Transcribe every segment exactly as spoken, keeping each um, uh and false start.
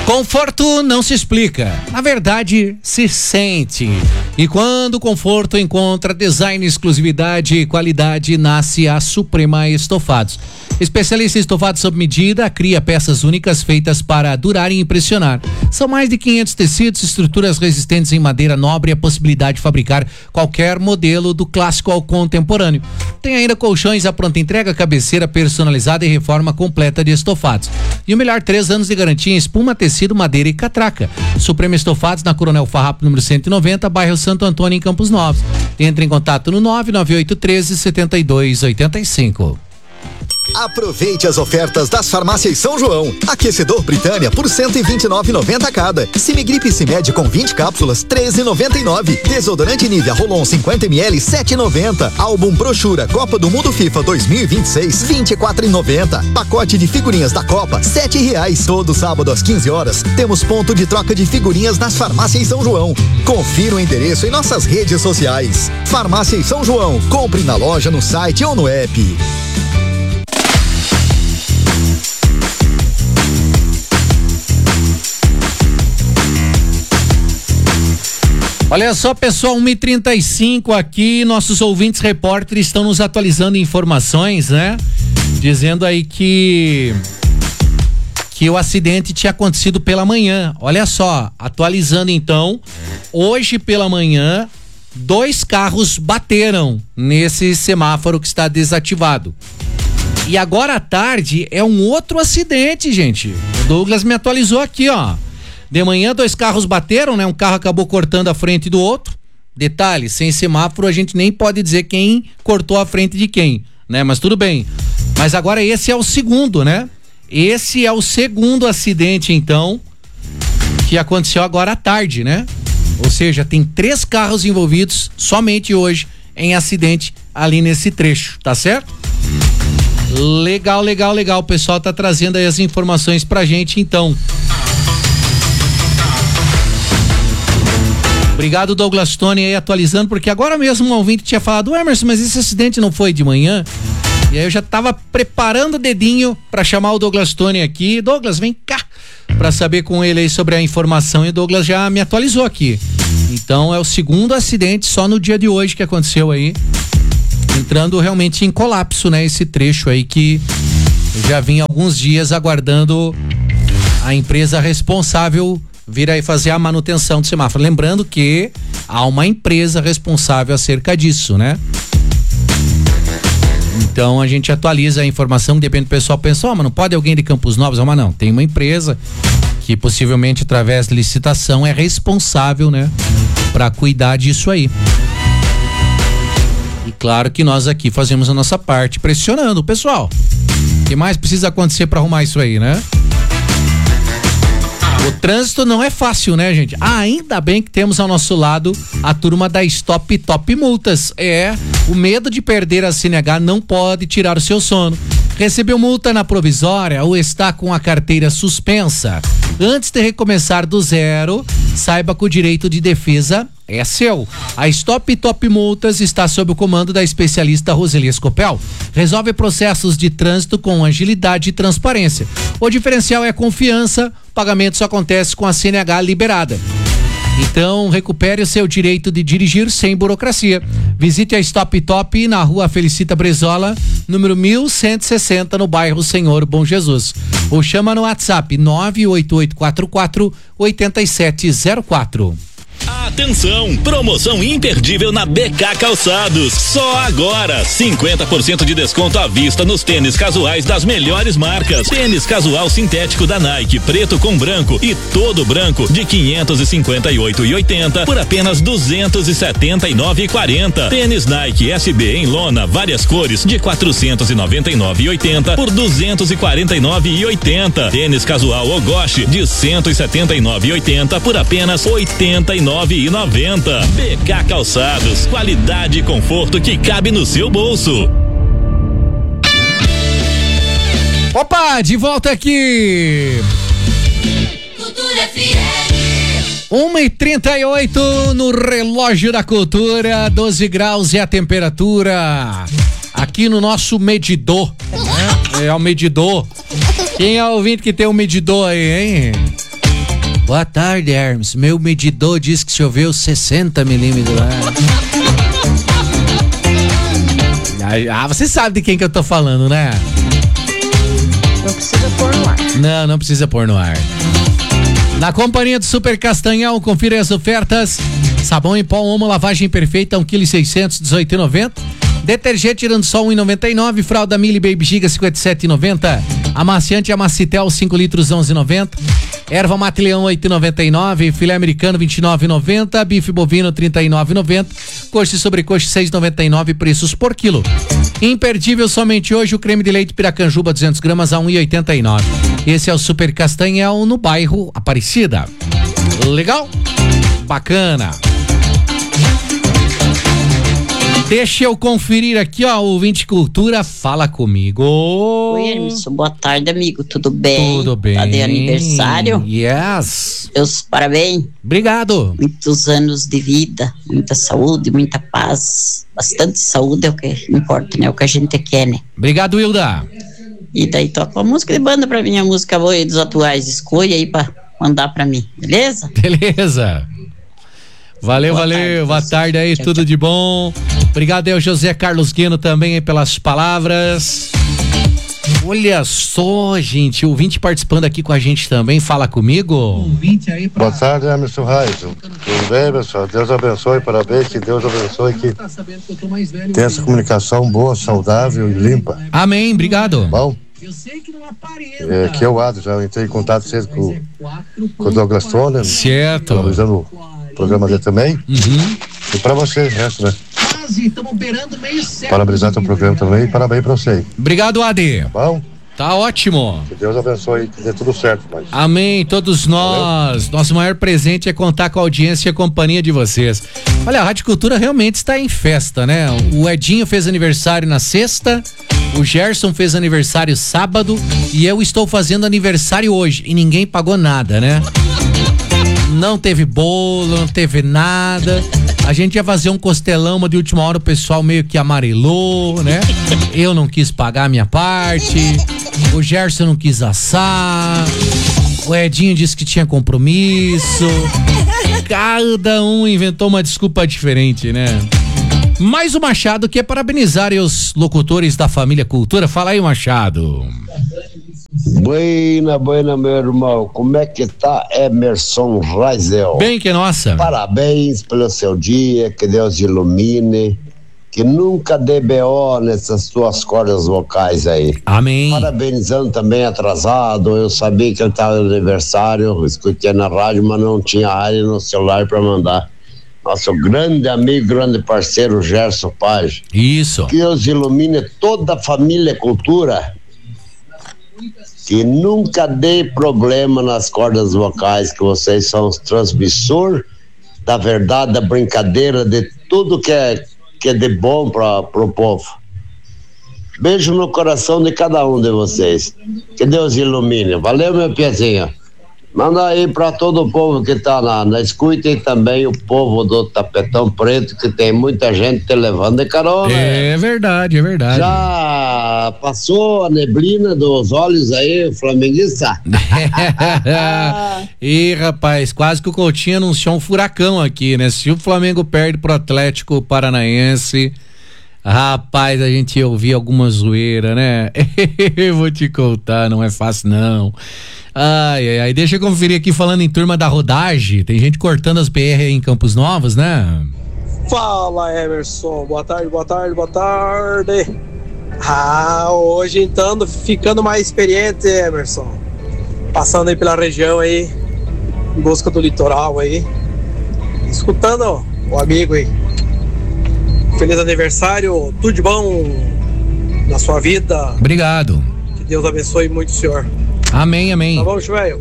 Conforto não se explica, na verdade se sente. E quando o conforto encontra design, exclusividade e qualidade, nasce a Suprema Estofados. Especialista em estofados sob medida, cria peças únicas feitas para durar e impressionar. São mais de quinhentos tecidos, estruturas resistentes em madeira nobre e a possibilidade de fabricar qualquer modelo do clássico ao contemporâneo. Tem ainda colchões à pronta entrega, cabeceira personalizada e reforma completa de estofados. E o melhor, três anos de garantia em espuma, tecido, madeira e catraca. Suprema Estofados na Coronel Farrapo, número cento e noventa, bairro Santo Antônio, em Campos Novos. Entre em contato no nove nove oito um três, sete dois oito cinco. Aproveite as ofertas das farmácias São João. Aquecedor Britânia por cento e vinte e nove reais e noventa centavos cada. Simigripe Cimed com vinte cápsulas, treze reais e noventa e nove centavos. Desodorante Nivea Rolon cinquenta mililitros, sete reais e noventa centavos. Álbum Brochura Copa do Mundo FIFA dois mil e vinte e seis, vinte e quatro reais e noventa centavos. Pacote de figurinhas da Copa, sete reais. Todo sábado às quinze horas, temos ponto de troca de figurinhas nas farmácias São João. Confira o endereço em nossas redes sociais. Farmácias São João. Compre na loja, no site ou no app. Olha só, pessoal, uma e trinta e cinco aqui, nossos ouvintes repórteres estão nos atualizando informações, né? Dizendo aí que que o acidente tinha acontecido pela manhã. Olha só, atualizando então, hoje pela manhã, dois carros bateram nesse semáforo que está desativado. E agora à tarde é um outro acidente, gente. O Douglas me atualizou aqui, ó. De manhã, dois carros bateram, né? Um carro acabou cortando a frente do outro. Detalhe, sem semáforo a gente nem pode dizer quem cortou a frente de quem, né? Mas tudo bem. Mas agora esse é o segundo, né? Esse é o segundo acidente, então, que aconteceu agora à tarde, né? Ou seja, tem três carros envolvidos somente hoje em acidente ali nesse trecho, tá certo? Legal, legal, legal. O pessoal tá trazendo aí as informações pra gente, então. Obrigado, Douglas Tony, aí atualizando, porque agora mesmo um ouvinte tinha falado, Emerson, mas esse acidente não foi de manhã? E aí eu já tava preparando o dedinho pra chamar o Douglas Tony aqui. Douglas, vem cá, pra saber com ele aí sobre a informação, e o Douglas já me atualizou aqui. Então é o segundo acidente só no dia de hoje que aconteceu aí, entrando realmente em colapso, né? Esse trecho aí que eu já vim alguns dias aguardando a empresa responsável vir aí fazer a manutenção do semáforo. Lembrando que há uma empresa responsável acerca disso, né? Então a gente atualiza a informação, depende do pessoal pensar, oh, mas não pode alguém de Campos Novos, mas não, tem uma empresa que possivelmente através de licitação é responsável, né? Pra cuidar disso aí. E claro que nós aqui fazemos a nossa parte pressionando o pessoal. O que mais precisa acontecer pra arrumar isso aí, né? O trânsito não é fácil, né, gente? Ah, ainda bem que temos ao nosso lado a turma da Stop Top Multas. É, o medo de perder a C N H não pode tirar o seu sono. Recebeu multa na provisória ou está com a carteira suspensa? Antes de recomeçar do zero, saiba que o direito de defesa é seu. A Stop Top Multas está sob o comando da especialista Roseli Escopel. Resolve processos de trânsito com agilidade e transparência. O diferencial é confiança. Pagamento só acontece com a C N H liberada. Então, recupere o seu direito de dirigir sem burocracia. Visite a Stop Top na rua Felicita Brezola, número mil cento e sessenta, no bairro Senhor Bom Jesus. Ou chama no WhatsApp nove oito oito quatro quatro oito sete zero quatro. Atenção, promoção imperdível na B K Calçados. Só agora, cinquenta por cento de desconto à vista nos tênis casuais das melhores marcas. Tênis casual sintético da Nike, preto com branco e todo branco de quinhentos e cinquenta e oito reais e oitenta centavos por apenas duzentos e setenta e nove reais e quarenta centavos. Tênis Nike S B em lona, várias cores de quatrocentos e noventa e nove reais e oitenta centavos por duzentos e quarenta e nove reais e oitenta centavos. Tênis casual Ogoshi de cento e setenta e nove reais e oitenta centavos por apenas oitenta e nove reais e noventa centavos. B K Calçados, qualidade e conforto que cabe no seu bolso. Opa, de volta aqui. Cultura F M. uma e trinta e oito no relógio da Cultura, doze graus é a temperatura aqui no nosso medidor, né? É o medidor. Quem é o ouvinte que tem um medidor aí, hein? Boa tarde, Hermes. Meu medidor diz que choveu sessenta milímetros lá. Ah, você sabe de quem que eu tô falando, né? Não precisa pôr no ar. Não, não precisa pôr no ar. Na companhia do Super Castanhal, confira as ofertas. Sabão em pó Omo, lavagem perfeita, um quilo e seiscentos, dezoito e noventa. Detergente Iransol um e noventa e nove. Fralda Mili Baby Giga cinquenta e sete e noventa. Amaciante Amacitel cinco litros onze e noventa. Erva Mate Leão oito e noventa e nove. Filé americano vinte e nove e noventa. Bife bovino trinta e nove e noventa. Coxa e sobrecoxa seis e noventa e nove, preços por quilo. Imperdível somente hoje o creme de leite Piracanjuba duzentos gramas a um e oitenta e nove. Esse é o Super Castanhal no bairro Aparecida. Legal? Bacana. Deixa eu conferir aqui, ó, o Ouvinte Cultura, fala comigo. Oi, Hermes, boa tarde, amigo, tudo bem? Tudo bem. Tá de aniversário? Yes. Deus, parabéns. Obrigado. Muitos anos de vida, muita saúde, muita paz. Bastante saúde é o que importa, né? É o que a gente quer, né? Obrigado, Hilda. E daí toca uma música de banda pra mim, a música boa aí dos atuais. Escolha aí pra mandar pra mim, beleza? Beleza. Valeu, Boa valeu. tarde, Boa tarde aí, tchau, tudo tchau. de bom. Obrigado aí, José Carlos Guino também aí pelas palavras. Olha só, gente, o ouvinte participando aqui com a gente também, fala comigo. Boa tarde, Emerson Raizo. Tudo bem, pessoal? Deus abençoe, parabéns, que Deus abençoe, que tenha essa comunicação boa, saudável e limpa. Amém, obrigado. Bom? É, aqui é o Ado, já entrei em contato cedo com, com o Douglas Toner. Certo. Valorizando o programa dele também. Uhum. E pra você, resto, né? Parabenizar teu programa também e parabéns pra você. Obrigado, Ade. Tá bom? Tá ótimo. Que Deus abençoe, que dê tudo certo, mas. Amém, todos nós. Valeu. Nosso maior presente é contar com a audiência e a companhia de vocês. Olha, a Rádio Cultura realmente está em festa, né? O Edinho fez aniversário na sexta, o Gerson fez aniversário sábado e eu estou fazendo aniversário hoje e ninguém pagou nada, né? Não teve bolo, não teve nada. A gente ia fazer um costelão, mas de última hora o pessoal meio que amarelou, né? Eu não quis pagar a minha parte. O Gerson não quis assar. O Edinho disse que tinha compromisso. Cada um inventou uma desculpa diferente, né? Mas o Machado quer parabenizar aí os locutores da família Cultura. Fala aí, Machado. Buena, buena, meu irmão. Como é que tá, Emerson Raizel? Bem que nossa. Parabéns pelo seu dia, que Deus ilumine, que nunca dê B O nessas suas cordas vocais aí. Amém. Parabenizando também atrasado, eu sabia que ele estava no aniversário, escutei na rádio, mas não tinha área no celular para mandar. Nosso grande amigo, grande parceiro, Gerson Page. Isso. Que Deus ilumine toda a família Cultura. Que nunca dê problema nas cordas vocais, que vocês são os transmissores da verdade, da brincadeira, de tudo que é, que é de bom para o povo. Beijo no coração de cada um de vocês. Que Deus ilumine. Valeu, meu Piezinho. Manda aí para todo o povo que tá na, na escuta e também o povo do Tapetão Preto, que tem muita gente te levando de carona. É verdade, é verdade. Já passou a neblina dos olhos aí, flamenguista? Ih, rapaz, quase que o Coutinho anunciou um furacão aqui, né? Se o Flamengo perde pro Atlético Paranaense, rapaz, a gente ia ouvir alguma zoeira, né? Eu vou te contar, não é fácil não. Ai, ai, ai, deixa eu conferir aqui falando em turma da rodagem, tem gente cortando as B R em Campos Novos, né? Fala, Emerson, boa tarde, boa tarde, boa tarde. Ah, hoje então, ficando mais experiente, Emerson, passando aí pela região aí, em busca do litoral aí, escutando o amigo aí. Feliz aniversário, tudo de bom na sua vida. Obrigado. Que Deus abençoe muito o senhor. Amém, amém. Tá bom, velho?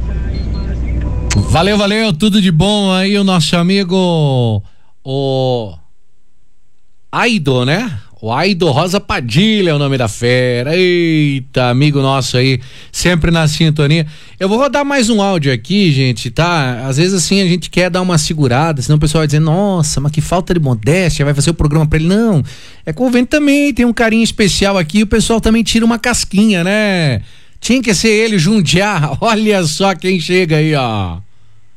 Valeu, valeu, tudo de bom aí, o nosso amigo, o Aido, né? O Aido Rosa Padilha é o nome da fera. Eita, amigo nosso aí, sempre na sintonia. Eu vou rodar mais um áudio aqui, gente, tá? Às vezes assim a gente quer dar uma segurada, senão o pessoal vai dizer, nossa, mas que falta de modéstia, vai fazer o programa pra ele. Não, é que o ouvinte também tem um carinho especial aqui, o pessoal também tira uma casquinha, né? Tinha que ser ele, Jundiá. Olha só quem chega aí, ó.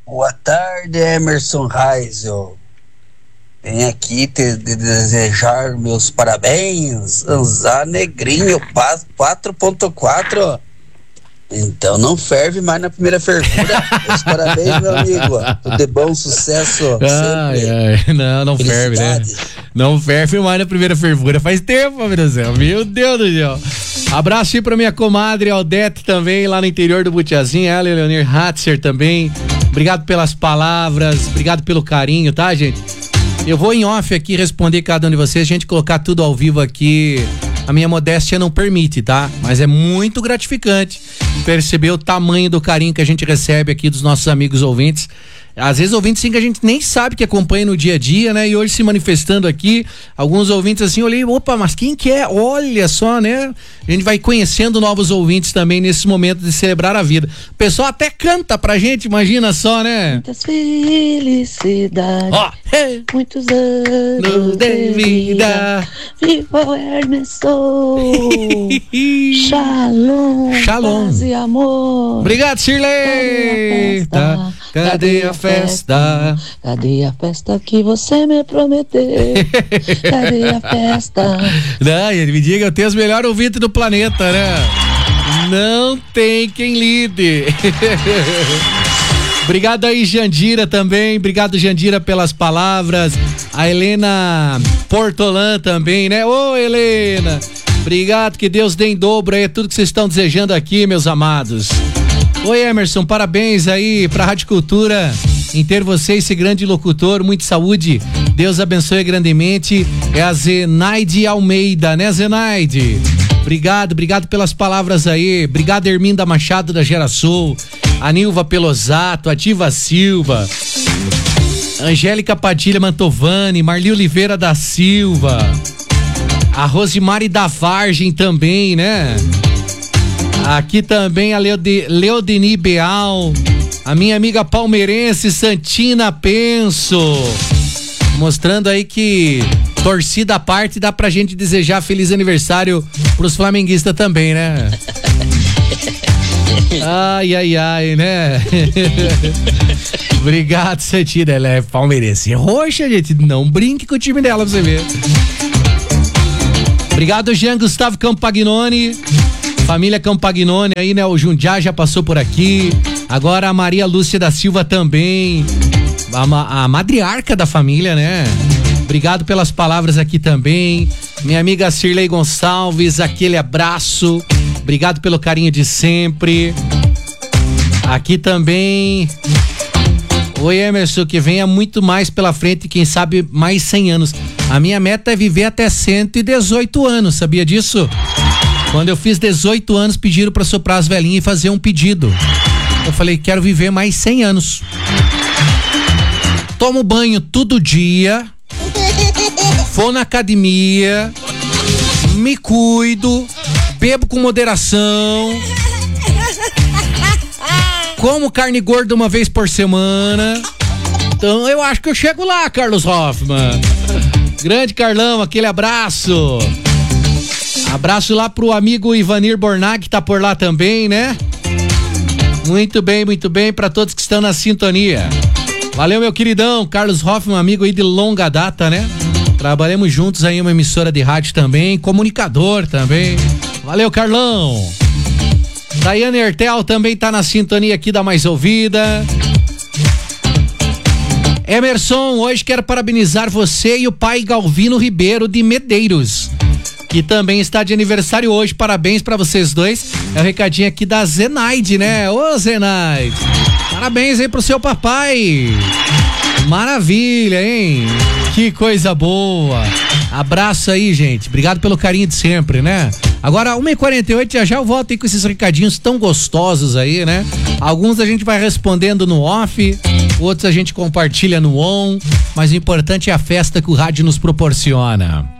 Boa tarde, Emerson Reisel. Venho aqui te de desejar meus parabéns. Anzá Negrinho, quatro ponto quatro. Então não ferve mais na primeira fervura. Meus parabéns, meu amigo. Tudo de bom, sucesso. Ai, ai, não, não ferve, né? Não ferve mais na primeira fervura. Faz tempo, meu Deus. Meu Deus do céu. Abraço aí pra minha comadre Aldete também, lá no interior do Butiazinho. Ela e Leonir Hatzer também. Obrigado pelas palavras, obrigado pelo carinho, tá, gente? Eu vou em off aqui responder cada um de vocês, a gente colocar tudo ao vivo aqui. A minha modéstia não permite, tá? Mas é muito gratificante perceber o tamanho do carinho que a gente recebe aqui dos nossos amigos ouvintes. Às vezes ouvintes assim que a gente nem sabe que acompanha no dia a dia, né? E hoje se manifestando aqui, alguns ouvintes assim, eu olhei, opa, mas quem que é? Olha só, né? A gente vai conhecendo novos ouvintes também nesse momento de celebrar a vida. O pessoal até canta pra gente, imagina só, né? Muitas felicidades, oh, hey. muitos anos de vida, viva o Ernesto, Shalom, Shalom, paz e amor. Obrigado, Shirley. Cadê a festa? Cadê a festa que você me prometeu? Cadê a festa? Não, ele me diga, eu tenho os melhores ouvintes do planeta, né? Não tem quem lide. Obrigado aí, Jandira, também. Obrigado, Jandira, pelas palavras. A Helena Portolã também, né? Ô, Helena. Obrigado, que Deus dê em dobro aí tudo que vocês estão desejando aqui, meus amados. Oi, Emerson, parabéns aí pra Rádio Cultura em ter você, esse grande locutor, muita saúde, Deus abençoe grandemente. É a Zenaide Almeida, né, Zenaide? Obrigado, obrigado pelas palavras aí, obrigado, Herminda Machado da Gerasul, a Nilva Pelosato, a Diva Silva, Angélica Padilha Mantovani, Marli Oliveira da Silva, a Rosimari da Vargem também, né? Aqui também a Leode, Leodeni Beal, a minha amiga palmeirense Santina Penso, mostrando aí que torcida à parte dá pra gente desejar feliz aniversário pros flamenguistas também, né? Ai, ai, ai, né? Obrigado, Santina, ela é palmeirense roxa, gente, não brinque com o time dela pra você ver. Obrigado, Jean Gustavo Campagnoni. Família Campagnoni aí, né? O Jundiá já passou por aqui. Agora a Maria Lúcia da Silva também. A, a matriarca da família, né? Obrigado pelas palavras aqui também. Minha amiga Cirlei Gonçalves, aquele abraço. Obrigado pelo carinho de sempre. Aqui também. Oi, Emerson, que venha muito mais pela frente, quem sabe mais cem anos. A minha meta é viver até cento e dezoito anos, sabia disso? Quando eu fiz dezoito anos, pediram pra soprar as velhinhas e fazer um pedido. Eu falei, quero viver mais cem anos. Tomo banho todo dia. Vou na academia. Me cuido. Bebo com moderação. Como carne gorda uma vez por semana. Então eu acho que eu chego lá, Carlos Hoffman. Grande Carlão, aquele abraço. Abraço lá pro amigo Ivanir Bornag, que tá por lá também, né? Muito bem, muito bem, pra todos que estão na sintonia. Valeu, meu queridão, Carlos Hoffman, amigo aí de longa data, né? Trabalhamos juntos aí em uma emissora de rádio também, comunicador também. Valeu, Carlão. Daiane Ertel também tá na sintonia aqui da Mais Ouvida. Emerson, hoje quero parabenizar você e o pai Galvino Ribeiro de Medeiros, que também está de aniversário hoje. Parabéns pra vocês dois. É o recadinho aqui da Zenaide, né? Ô, Zenaide, parabéns aí pro seu papai. Maravilha, hein? Que coisa boa. Abraço aí, gente. Obrigado pelo carinho de sempre, né? Agora, uma e quarenta e oito, já já eu volto aí com esses recadinhos tão gostosos aí, né? Alguns a gente vai respondendo no off, outros a gente compartilha no on, mas o importante é a festa que o rádio nos proporciona.